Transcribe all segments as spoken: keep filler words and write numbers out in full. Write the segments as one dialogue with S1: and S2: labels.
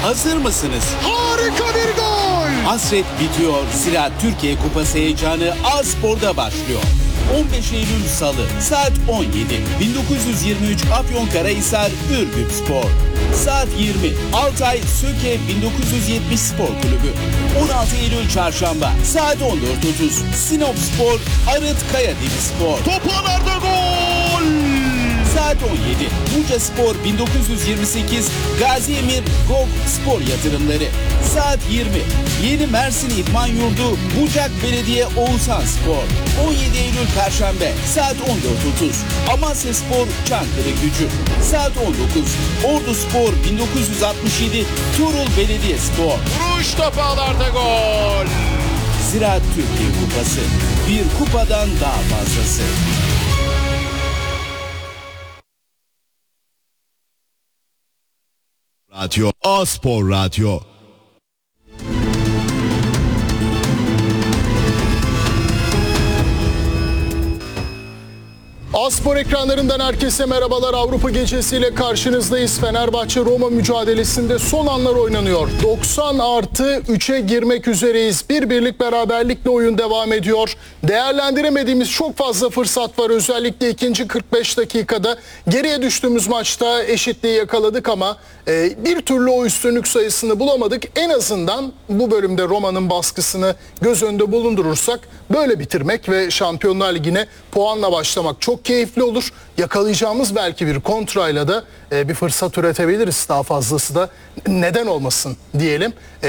S1: Hazır mısınız?
S2: Harika bir gol!
S1: Hasret bitiyor. Ziraat Türkiye Kupası heyecanı A-Spor'da başlıyor. on beş Eylül Salı saat on yedi. bin dokuz yüz yirmi üç Afyonkarahisar Ürgüpspor. Saat yirmi. Altay Söke bin dokuz yüz yetmiş Spor Kulübü. on altı Eylül Çarşamba saat on dört otuz. Sinopspor Arıt Kayadibi Spor.
S2: Topalarda gol!
S1: Saat on yedi. Buca Spor bin dokuz yüz yirmi sekiz Gazi Emir Gok Spor Yatırımları. Saat yirmi. Yeni Mersin İdman Yurdu Bucak Belediye Oğuzhan Spor. on yedi Eylül Perşembe saat on dört otuz. Amasya Spor Çankırı Gücü. Saat on dokuz. Ordu Spor bin dokuz yüz altmış yedi Tuğrul Belediye Spor.
S2: Vuruş topalarda gol!
S1: Ziraat Türkiye Kupası. Bir kupadan daha fazlası.
S3: Radyo A-Spor Radyo.
S4: A-Spor ekranlarından herkese merhabalar. Avrupa gecesiyle karşınızdayız. Fenerbahçe Roma mücadelesinde son anlar oynanıyor. doksan artı üçe girmek üzereyiz. Bir birlik beraberlikle oyun devam ediyor. Değerlendiremediğimiz çok fazla fırsat var. Özellikle ikinci kırk beş dakikada geriye düştüğümüz maçta eşitliği yakaladık ama e, bir türlü o üstünlük sayısını bulamadık. En azından bu bölümde Roma'nın baskısını göz önünde bulundurursak böyle bitirmek ve Şampiyonlar Ligi'ne puanla başlamak çok keyifli olur. Yakalayacağımız belki bir kontrayla da e, bir fırsat üretebiliriz. Daha fazlası da neden olmasın diyelim. E,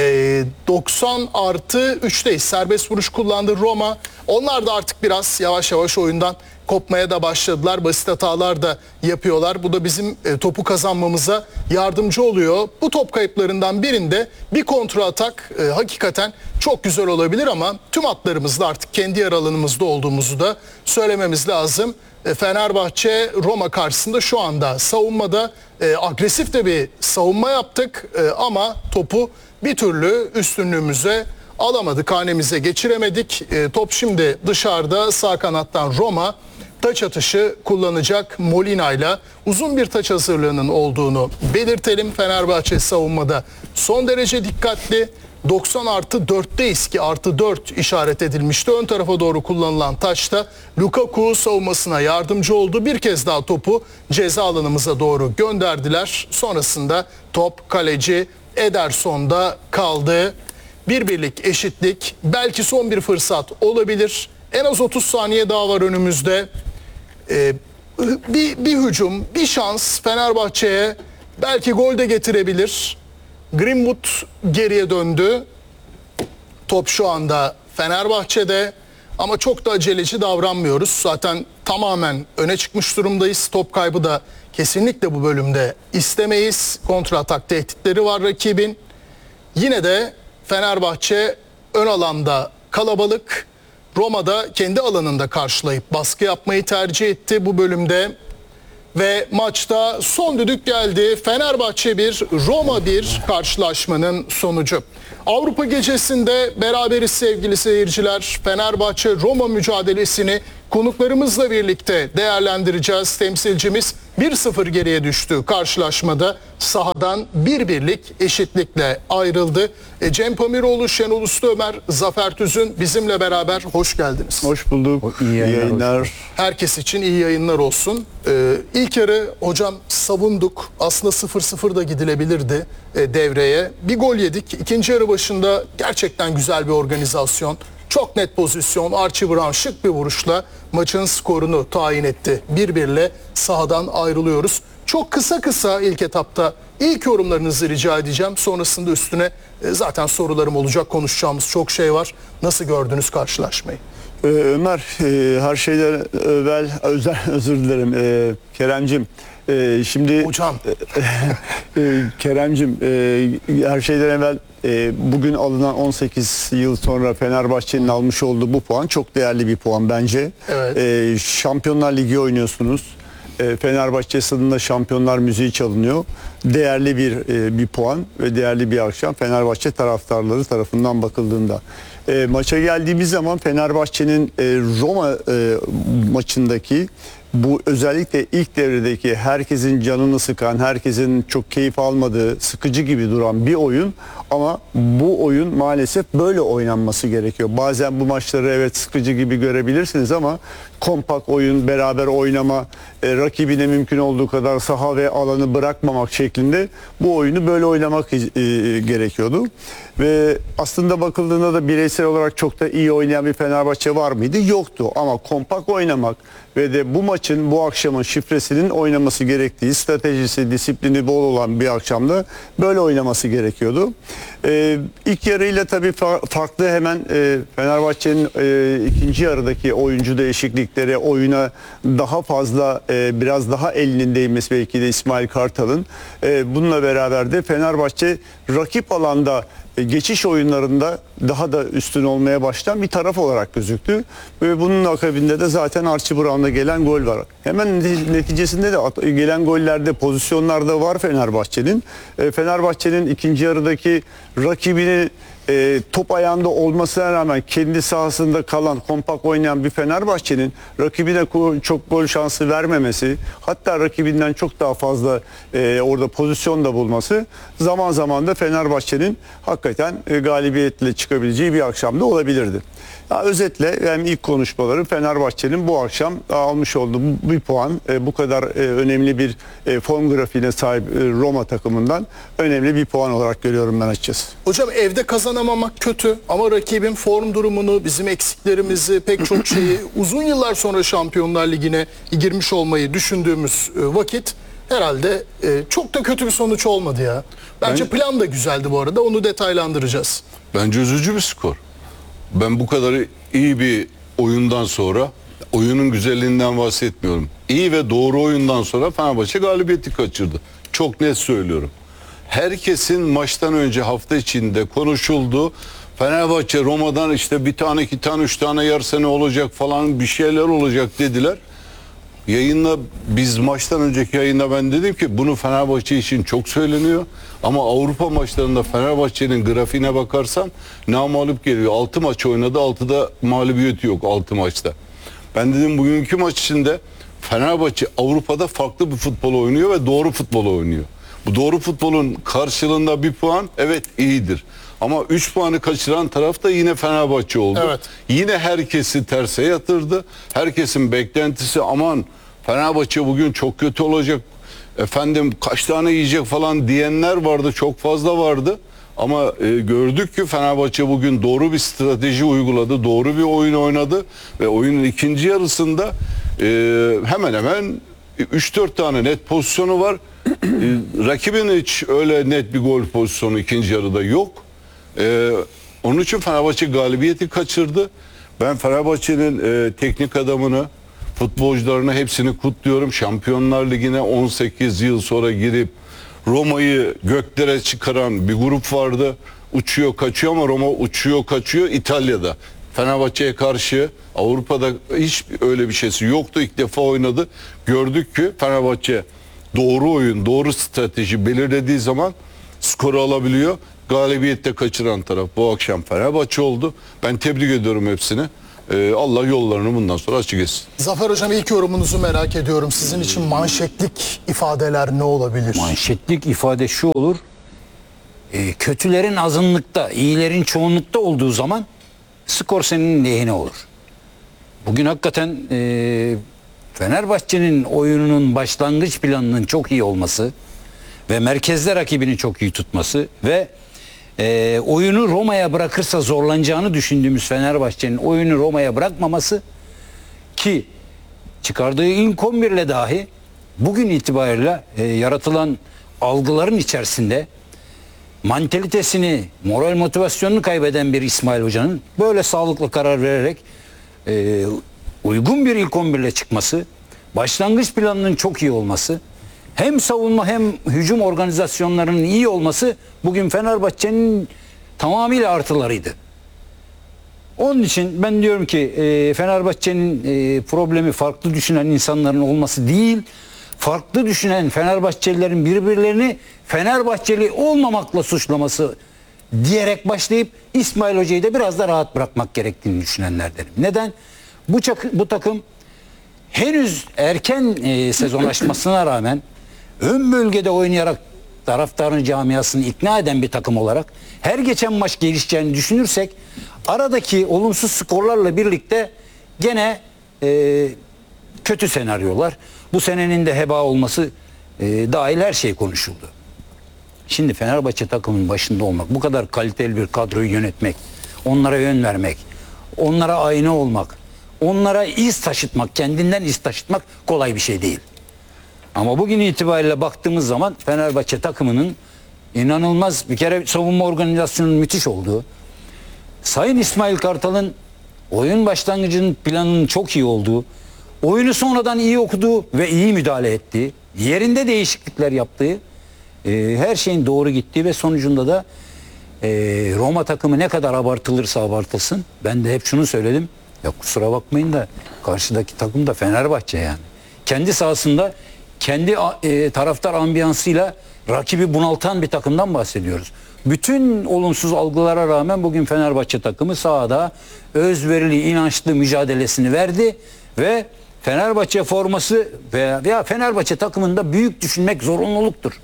S4: doksan artı üçteyiz. Serbest vuruş kullandı Roma. Onlar da artık biraz yavaş yavaş oyundan kopmaya da başladılar. Basit hatalar da yapıyorlar. Bu da bizim e, topu kazanmamıza yardımcı oluyor. Bu top kayıplarından birinde bir kontra atak e, hakikaten çok güzel olabilir ama tüm hatlarımızda artık kendi yer alanımızda olduğumuzu da söylememiz lazım. E, Fenerbahçe Roma karşısında şu anda savunmada e, agresif de bir savunma yaptık e, ama topu bir türlü üstünlüğümüze alamadık, hanemize geçiremedik. E, top şimdi dışarıda, sağ kanattan Roma taç atışı kullanacak Molina ile. Uzun bir taç hazırlığının olduğunu belirtelim. Fenerbahçe savunmada son derece dikkatli. doksan artı dörtteyiz ki artı dört işaret edilmişti. Ön tarafa doğru kullanılan taçta Lukaku savunmasına yardımcı oldu. Bir kez daha topu ceza alanımıza doğru gönderdiler. Sonrasında top kaleci Ederson'da kaldı. Bir birlik eşitlik, belki son bir fırsat olabilir. En az otuz saniye daha var önümüzde. Ee, bir, bir hücum, bir şans Fenerbahçe'ye belki gol de getirebilir. Greenwood geriye döndü. Top şu anda Fenerbahçe'de ama çok da aceleci davranmıyoruz. Zaten tamamen öne çıkmış durumdayız. Top kaybı da kesinlikle bu bölümde istemeyiz. Kontra atak tehditleri var rakibin. Yine de Fenerbahçe ön alanda kalabalık. Roma'da kendi alanında karşılayıp baskı yapmayı tercih etti bu bölümde. Ve maçta son düdük geldi. Fenerbahçe bir, Roma bir karşılaşmanın sonucu. Avrupa gecesinde beraberiz sevgili seyirciler. Fenerbahçe Roma mücadelesini konuklarımızla birlikte değerlendireceğiz. Temsilcimiz bir sıfır geriye düştü karşılaşmada. Sahadan bir birlik eşitlikle ayrıldı. E, Cem Pamiroğlu, Şenol Usta-Ömer, Zafer Tüzün bizimle beraber hoş geldiniz.
S5: Hoş bulduk. İyi yayınlar. İyi yayınlar.
S4: Herkes için iyi yayınlar olsun. Ee, ilk yarı hocam savunduk. Aslında sıfır sıfır da gidilebilirdi e, devreye. Bir gol yedik. İkinci yarı başında gerçekten güzel bir organizasyon. Çok net pozisyon. Archie Brown şık bir vuruşla maçın skorunu tayin etti. Bir birle sahadan ayrılıyoruz. Çok kısa kısa ilk etapta ilk yorumlarınızı rica edeceğim. Sonrasında üstüne e, zaten sorularım olacak. Konuşacağımız çok şey var. Nasıl gördünüz karşılaşmayı?
S5: Ee, Ömer, e, her şeyden evvel özel özür dilerim e, Keremcim. E, şimdi
S4: Hocam.
S5: E, e, Keremcim, e, her şeyden evvel e, bugün alınan on sekiz yıl sonra Fenerbahçe'nin almış olduğu bu puan çok değerli bir puan bence.
S4: Evet.
S5: E, Şampiyonlar Ligi oynuyorsunuz. E, Fenerbahçe stadında Şampiyonlar müziği çalınıyor. Değerli bir e, bir puan ve değerli bir akşam Fenerbahçe taraftarları tarafından bakıldığında. E, maça geldiğimiz zaman Fenerbahçe'nin e, Roma e, maçındaki bu özellikle ilk devredeki herkesin canını sıkan, herkesin çok keyif almadığı, sıkıcı gibi duran bir oyun ama bu oyun maalesef böyle oynanması gerekiyor. Bazen bu maçları evet sıkıcı gibi görebilirsiniz ama kompakt oyun, beraber oynama, e, rakibine mümkün olduğu kadar saha ve alanı bırakmamak şeklinde bu oyunu böyle oynamak e, gerekiyordu. Ve aslında bakıldığında da bireysel olarak çok da iyi oynayan bir Fenerbahçe var mıydı? Yoktu ama kompakt oynamak ve de bu maçın, bu akşamın şifresinin oynaması gerektiği, stratejisi, disiplini bol olan bir akşamda böyle oynaması gerekiyordu. Ee, ilk yarıyla tabii fa- farklı hemen e, Fenerbahçe'nin e, ikinci yarıdaki oyuncu değişiklikleri, oyuna daha fazla e, biraz daha elinin değmesi belki de İsmail Kartal'ın. E, bununla beraber de Fenerbahçe rakip alanda geçiş oyunlarında daha da üstün olmaya başlayan bir taraf olarak gözüktü. Ve bunun akabinde de zaten Archie Brown'da gelen gol var. Hemen neticesinde de gelen gollerde, pozisyonlarda var Fenerbahçe'nin. Fenerbahçe'nin ikinci yarıdaki rakibini e, top ayağında olmasına rağmen kendi sahasında kalan, kompakt oynayan bir Fenerbahçe'nin rakibine çok gol şansı vermemesi, hatta rakibinden çok daha fazla e, orada pozisyon da bulması zaman zaman da Fenerbahçe'nin hakikaten e, galibiyetle çıkabileceği bir akşamda olabilirdi. Ya, özetle yani ilk konuşmaları Fenerbahçe'nin bu akşam almış olduğu bir puan, e, bu kadar e, önemli bir e, form grafiğine sahip e, Roma takımından önemli bir puan olarak görüyorum ben açıkçası.
S4: Hocam evde kazanamamak kötü ama rakibin form durumunu, bizim eksiklerimizi, pek çok şeyi uzun yıllar sonra Şampiyonlar Ligi'ne girmiş olmayı düşündüğümüz vakit herhalde e, çok da kötü bir sonuç olmadı ya. Bence ben, plan da güzeldi bu arada, onu detaylandıracağız.
S6: Bence üzücü bir skor. Ben bu kadar iyi bir oyundan sonra, oyunun güzelliğinden bahsetmiyorum, İyi ve doğru oyundan sonra Fenerbahçe galibiyeti kaçırdı. Çok net söylüyorum. Herkesin maçtan önce hafta içinde konuşulduğu, Fenerbahçe Roma'dan işte bir tane, iki tane, üç tane yerse ne olacak falan, bir şeyler olacak dediler. Yayında, biz maçtan önceki yayında ben dedim ki bunu Fenerbahçe için çok söyleniyor. Ama Avrupa maçlarında Fenerbahçe'nin grafiğine bakarsan namağlup geliyor. altı maç oynadı, altıda mağlubiyeti yok altı maçta. Ben dedim bugünkü maç içinde Fenerbahçe Avrupa'da farklı bir futbol oynuyor ve doğru futbol oynuyor. Bu doğru futbolun karşılığında bir puan evet iyidir. Ama üç puanı kaçıran taraf da yine Fenerbahçe oldu.
S4: Evet.
S6: Yine herkesi terse yatırdı. Herkesin beklentisi aman Fenerbahçe bugün çok kötü olacak, efendim kaç tane yiyecek falan diyenler vardı. Çok fazla vardı. Ama e, gördük ki Fenerbahçe bugün doğru bir strateji uyguladı. Doğru bir oyun oynadı. Ve oyunun ikinci yarısında e, hemen hemen üç dört tane net pozisyonu var. e, rakibin hiç öyle net bir gol pozisyonu ikinci yarıda yok. E, onun için Fenerbahçe galibiyeti kaçırdı. Ben Fenerbahçe'nin e, teknik adamını, futbolcularını hepsini kutluyorum. Şampiyonlar Ligi'ne on sekiz yıl sonra girip Roma'yı göklere çıkaran bir grup vardı. Uçuyor kaçıyor ama Roma uçuyor kaçıyor İtalya'da. Fenerbahçe'ye karşı Avrupa'da hiç öyle bir şeysi yoktu. İlk defa oynadı. Gördük ki Fenerbahçe doğru oyun, doğru strateji belirlediği zaman skoru alabiliyor. Galibiyette kaçıran taraf bu akşam Fenerbahçe oldu. Ben tebrik ediyorum hepsini. Ee, Allah yollarını bundan sonra açık etsin.
S4: Zafer Hocam, ilk yorumunuzu merak ediyorum. Sizin için manşetlik ifadeler ne olabilir?
S7: Manşetlik ifade şu olur. E, kötülerin azınlıkta, iyilerin çoğunlukta olduğu zaman skor senin lehine olur. Bugün hakikaten e, Fenerbahçe'nin oyununun başlangıç planının çok iyi olması ve merkezde rakibini çok iyi tutması ve e, oyunu Roma'ya bırakırsa zorlanacağını düşündüğümüz Fenerbahçe'nin oyunu Roma'ya bırakmaması, ki çıkardığı ilk on bir ile dahi bugün itibariyle e, yaratılan algıların içerisinde mantalitesini, moral motivasyonunu kaybeden bir İsmail Hoca'nın böyle sağlıklı karar vererek e, uygun bir ilk on bir ile çıkması, başlangıç planının çok iyi olması, hem savunma hem hücum organizasyonlarının iyi olması bugün Fenerbahçe'nin tamamıyla artılarıydı. Onun için ben diyorum ki e, Fenerbahçe'nin e, problemi farklı düşünen insanların olması değil, farklı düşünen Fenerbahçelilerin birbirlerini Fenerbahçeli olmamakla suçlaması diyerek başlayıp İsmail Hoca'yı da biraz da rahat bırakmak gerektiğini düşünenlerdenim. Neden? Bu, çak, bu takım henüz erken e, sezonlaşmasına rağmen ön bölgede oynayarak taraftarın camiasını ikna eden bir takım olarak her geçen maç gelişeceğini düşünürsek aradaki olumsuz skorlarla birlikte gene e, kötü senaryolar, bu senenin de heba olması e, dahil her şey konuşuldu. Şimdi Fenerbahçe takımının başında olmak, bu kadar kaliteli bir kadroyu yönetmek, onlara yön vermek, onlara ayna olmak, onlara iz taşıtmak, kendinden iz taşıtmak kolay bir şey değil. Ama bugün itibariyle baktığımız zaman Fenerbahçe takımının inanılmaz bir kere savunma organizasyonunun müthiş olduğu, Sayın İsmail Kartal'ın oyun başlangıcının planının çok iyi olduğu, oyunu sonradan iyi okuduğu ve iyi müdahale ettiği, yerinde değişiklikler yaptığı, e, her şeyin doğru gittiği ve sonucunda da e, Roma takımı ne kadar abartılırsa abartılsın, ben de hep şunu söyledim, ya kusura bakmayın da karşıdaki takım da Fenerbahçe yani. Kendi sahasında kendi e, taraftar ambiyansıyla rakibi bunaltan bir takımdan bahsediyoruz. Bütün olumsuz algılara rağmen bugün Fenerbahçe takımı sahada özverili, inançlı mücadelesini verdi ve Fenerbahçe forması veya, veya Fenerbahçe takımında büyük düşünmek zorunluluktur.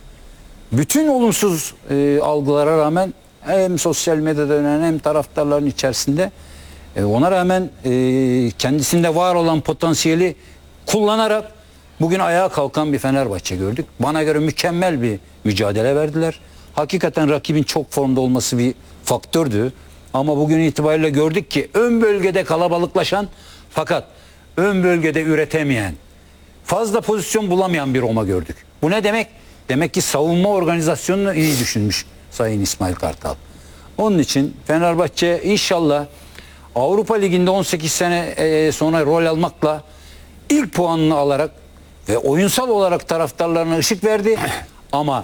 S7: Bütün olumsuz e, algılara rağmen hem sosyal medyada dönen hem taraftarların içerisinde e, ona rağmen e, kendisinde var olan potansiyeli kullanarak bugün ayağa kalkan bir Fenerbahçe gördük. Bana göre mükemmel bir mücadele verdiler. Hakikaten rakibin çok formda olması bir faktördü. Ama bugün itibariyle gördük ki ön bölgede kalabalıklaşan fakat ön bölgede üretemeyen, fazla pozisyon bulamayan bir Roma gördük. Bu ne demek? Demek ki savunma organizasyonunu iyi düşünmüş Sayın İsmail Kartal. Onun için Fenerbahçe inşallah Avrupa Ligi'nde on sekiz sene sonra rol almakla ilk puanını alarak ve oyunsal olarak taraftarlarına ışık verdi. Ama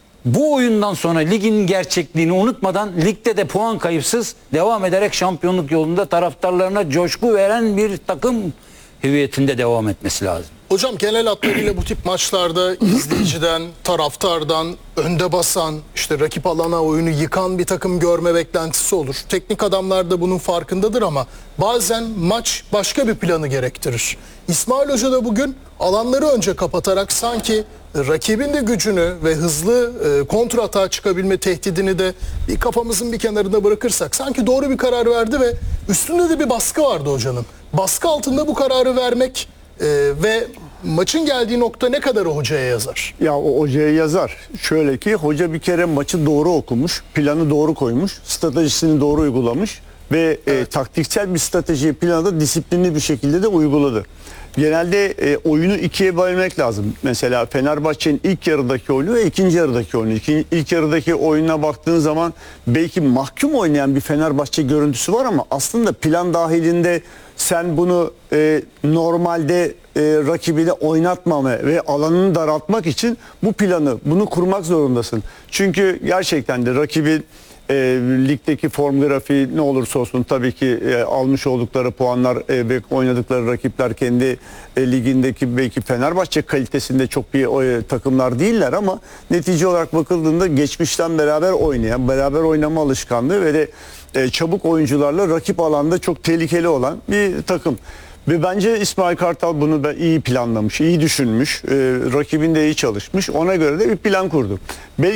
S7: bu oyundan sonra ligin gerçekliğini unutmadan ligde de puan kayıpsız devam ederek şampiyonluk yolunda taraftarlarına coşku veren bir takım hüviyetinde devam etmesi lazım.
S4: Hocam genel hatlarıyla bu tip maçlarda izleyiciden, taraftardan, önde basan, işte rakip alana oyunu yıkan bir takım görme beklentisi olur. Teknik adamlar da bunun farkındadır ama bazen maç başka bir planı gerektirir. İsmail Hoca da bugün alanları önce kapatarak sanki rakibin de gücünü ve hızlı e, kontratağa çıkabilme tehdidini de bir kafamızın bir kenarında bırakırsak sanki doğru bir karar verdi ve üstünde de bir baskı vardı hocanın. Baskı altında bu kararı vermek e, ve maçın geldiği nokta ne kadar o hocaya yazar?
S5: Ya o hocaya yazar. Şöyle ki hoca bir kere maçı doğru okumuş, planı doğru koymuş, stratejisini doğru uygulamış ve evet. e, taktiksel bir strateji planı da disiplinli bir şekilde de uyguladı. Genelde e, oyunu ikiye bölmek lazım. Mesela Fenerbahçe'nin ilk yarıdaki oyunu ve ikinci yarıdaki oyunu. İki, ilk yarıdaki oyununa baktığın zaman belki mahkum oynayan bir Fenerbahçe görüntüsü var ama aslında plan dahilinde sen bunu e, normalde e, rakibine oynatmama ve alanını daraltmak için bu planı, bunu kurmak zorundasın. Çünkü gerçekten de rakibin E, ligdeki form grafiği ne olursa olsun tabii ki e, almış oldukları puanlar e, ve oynadıkları rakipler kendi e, ligindeki belki Fenerbahçe kalitesinde çok bir e, takımlar değiller ama netice olarak bakıldığında geçmişten beraber oynayan, beraber oynama alışkanlığı ve de e, çabuk oyuncularla rakip alanda çok tehlikeli olan bir takım. Ve bence İsmail Kartal bunu da iyi planlamış, iyi düşünmüş, e, rakibinde iyi çalışmış. Ona göre de bir plan kurdu. Belki